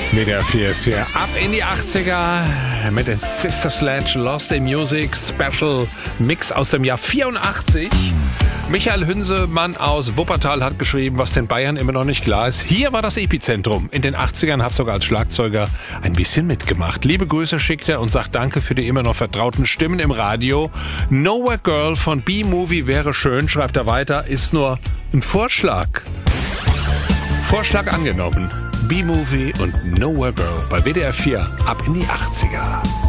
WDR 4 ist hier ab in die 80er mit den Sister Sledge Lost in Music Special Mix aus dem Jahr 84. Michael Hünsemann aus Wuppertal hat geschrieben, was den Bayern immer noch nicht klar ist. Hier war das Epizentrum. In den 80ern habe sogar als Schlagzeuger ein bisschen mitgemacht. Liebe Grüße schickt er und sagt danke für die immer noch vertrauten Stimmen im Radio. Nowhere Girl von B-Movie wäre schön, schreibt er weiter, ist nur ein Vorschlag. Vorschlag angenommen. B-Movie und Nowhere Girl bei WDR 4 ab in die 80er.